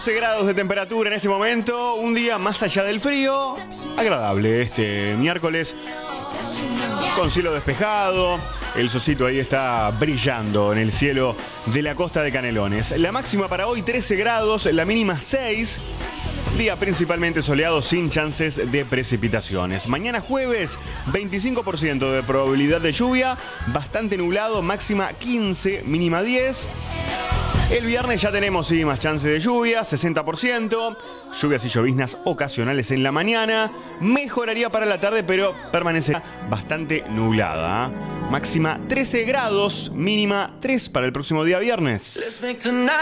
12 grados de temperatura en este momento, un día más allá del frío, agradable este miércoles, con cielo despejado, el solcito ahí está brillando en el cielo de la costa de Canelones. La máxima para hoy 13 grados, la mínima 6, día principalmente soleado sin chances de precipitaciones. Mañana jueves, 25% de probabilidad de lluvia, bastante nublado, máxima 15, mínima 10. El viernes ya tenemos más chances de lluvia, 60%, lluvias y lloviznas ocasionales en la mañana, mejoraría para la tarde pero permanecerá bastante nublada. Máxima 13 grados, mínima 3 para el próximo día viernes.